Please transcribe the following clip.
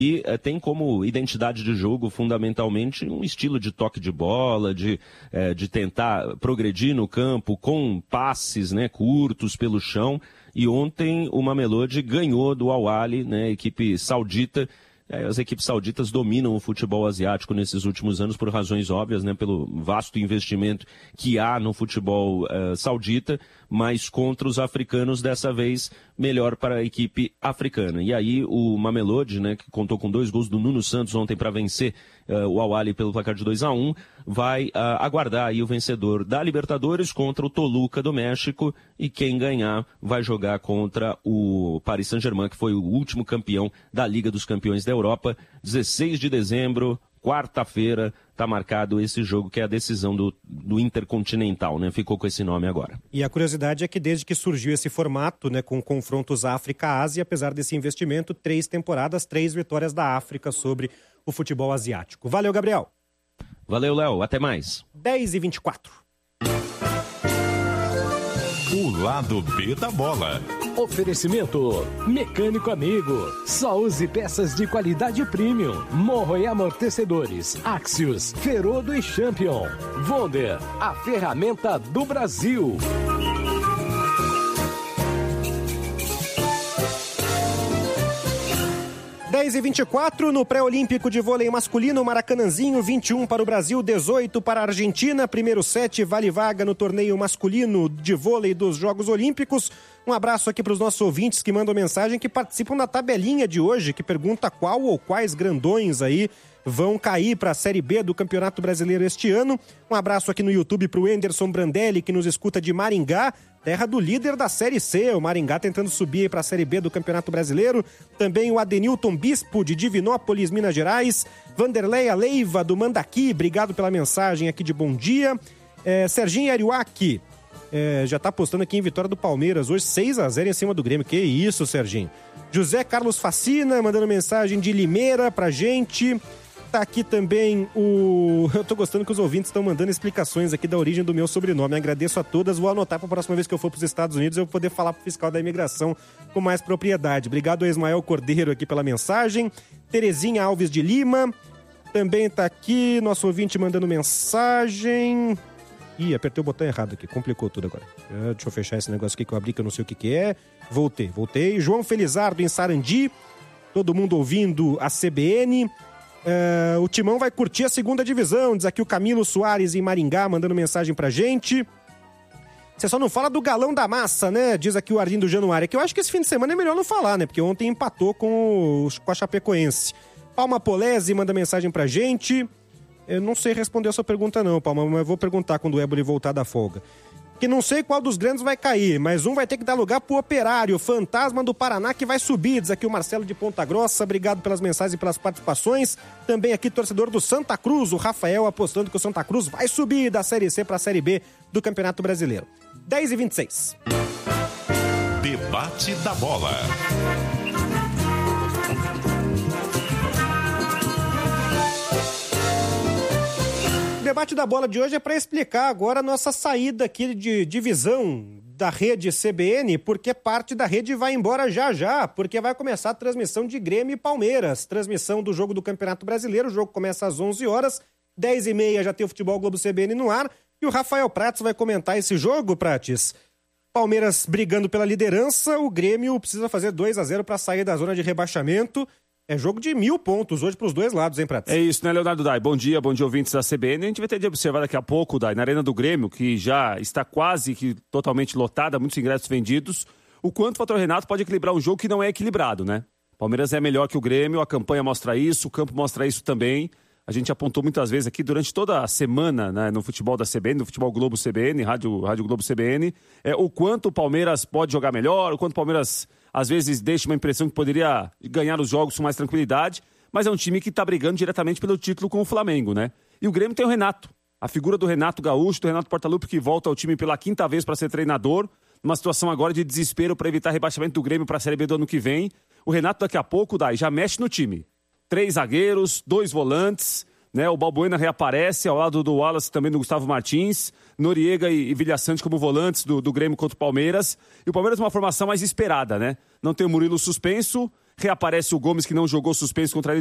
E tem como identidade de jogo, fundamentalmente, um estilo de toque de bola, de tentar progredir no campo com passes, né, curtos pelo chão. E ontem o Mamelodi ganhou do Al Ahly, né, equipe saudita. As equipes sauditas dominam o futebol asiático nesses últimos anos por razões óbvias, né, pelo vasto investimento que há no futebol saudita, mas contra os africanos, dessa vez, melhor para a equipe africana. E aí o Mamelodi, né, que contou com 2 gols do Nuno Santos ontem para vencer o Al Ahly pelo placar de 2-1, vai aguardar aí o vencedor da Libertadores contra o Toluca do México, e quem ganhar vai jogar contra o Paris Saint-Germain, que foi o último campeão da Liga dos Campeões da Europa. 16 de dezembro, quarta-feira, está marcado esse jogo, que é a decisão do Intercontinental, né? Ficou com esse nome agora. E a curiosidade é que desde que surgiu esse formato, né, com confrontos África-Ásia, apesar desse investimento, 3 temporadas, 3 vitórias da África sobre o futebol asiático. Valeu, Gabriel. Valeu, Léo. Até mais. 10h24. O lado B da bola. Oferecimento Mecânico Amigo. Só use peças de qualidade premium. Morro e amortecedores. Axios, Ferodo e Champion. Wonder, a ferramenta do Brasil. Dez e 24 no pré-olímpico de vôlei masculino, Maracanãzinho, 21 para o Brasil, 18 para a Argentina. Primeiro set, vale vaga no torneio masculino de vôlei dos Jogos Olímpicos. Um abraço aqui para os nossos ouvintes que mandam mensagem, que participam da tabelinha de hoje, que pergunta qual ou quais grandões aí vão cair para a Série B do Campeonato Brasileiro este ano. Um abraço aqui no YouTube para o Enderson Brandelli, que nos escuta de Maringá, terra do líder da Série C, o Maringá tentando subir para a Série B do Campeonato Brasileiro. Também o Adenilton Bispo, de Divinópolis, Minas Gerais. Vanderleia Leiva, do Mandaqui, obrigado pela mensagem aqui de bom dia. Serginho Ariuaki, já tá postando aqui em vitória do Palmeiras, hoje 6-0 em cima do Grêmio. Que isso, Serginho. José Carlos Facina, mandando mensagem de Limeira pra gente. Tá aqui também eu tô gostando que os ouvintes estão mandando explicações aqui da origem do meu sobrenome. Agradeço a todas. Vou anotar para a próxima vez que eu for para os Estados Unidos eu poder falar pro fiscal da imigração com mais propriedade. Obrigado ao Ismael Cordeiro aqui pela mensagem. Terezinha Alves de Lima também tá aqui. Nosso ouvinte mandando mensagem. Ih, apertei o botão errado aqui. Complicou tudo agora. Deixa eu fechar esse negócio aqui que eu abri, que eu não sei o que é. Voltei. João Felizardo em Sarandi. Todo mundo ouvindo a CBN. O Timão vai curtir a segunda divisão, diz aqui o Camilo Soares em Maringá, mandando mensagem pra gente. Você só não fala do galão da massa, né? Diz aqui o Arlindo Januário, que eu acho que esse fim de semana é melhor não falar, né? Porque ontem empatou com a Chapecoense. Palma Polese manda mensagem pra gente. Eu não sei responder a sua pergunta não, Palma, mas eu vou perguntar quando o Éboli voltar da folga. Que não sei qual dos grandes vai cair, mas um vai ter que dar lugar pro Operário, Fantasma do Paraná, que vai subir, diz aqui o Marcelo de Ponta Grossa. Obrigado pelas mensagens e pelas participações. Também aqui torcedor do Santa Cruz, o Rafael, apostando que o Santa Cruz vai subir da Série C para a Série B do Campeonato Brasileiro. 10h26. Debate da bola. O debate da bola de hoje é para explicar agora a nossa saída aqui de divisão da rede CBN, porque parte da rede vai embora já, porque vai começar a transmissão de Grêmio e Palmeiras, transmissão do jogo do Campeonato Brasileiro. O jogo começa às 11 horas, 10h30 já tem o Futebol Globo CBN no ar, e o Rafael Prates vai comentar esse jogo, Prates. Palmeiras brigando pela liderança, o Grêmio precisa fazer 2-0 para sair da zona de rebaixamento. É jogo de 1.000 pontos hoje para os dois lados, hein, Prates? É isso, né, Leonardo Dai? Bom dia ouvintes da CBN. A gente vai ter de observar daqui a pouco, Dai, na Arena do Grêmio, que já está quase que totalmente lotada, muitos ingressos vendidos, o quanto o fator Renato pode equilibrar um jogo que não é equilibrado, né? Palmeiras é melhor que o Grêmio, a campanha mostra isso, o campo mostra isso também. A gente apontou muitas vezes aqui durante toda a semana, né, no futebol da CBN, no Futebol Globo CBN, Rádio Globo CBN, o quanto o Palmeiras pode jogar melhor, o quanto o Palmeiras às vezes deixa uma impressão que poderia ganhar os jogos com mais tranquilidade, mas é um time que está brigando diretamente pelo título com o Flamengo, né? E o Grêmio tem o Renato, a figura do Renato Gaúcho, do Renato Portaluppi, que volta ao time pela 5ª vez para ser treinador, numa situação agora de desespero para evitar rebaixamento do Grêmio para a Série B do ano que vem. O Renato daqui a pouco, Dai, já mexe no time. 3 zagueiros, 2 volantes, né? O Balbuena reaparece ao lado do Wallace, também do Gustavo Martins, Noriega e Vilhaçante como volantes do Grêmio contra o Palmeiras. E o Palmeiras é uma formação mais esperada, né? Não tem o Murilo suspenso, Reaparece o Gomes, que não jogou suspenso contra a